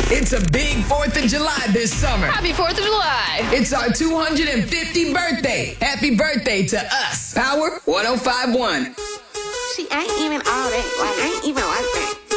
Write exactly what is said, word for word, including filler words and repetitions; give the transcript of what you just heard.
It's a big fourth of July this summer. Happy fourth of July. It's our two hundred fiftieth birthday. Happy birthday to us. Power one oh five point one. She ain't even all that. Like, ain't even like that.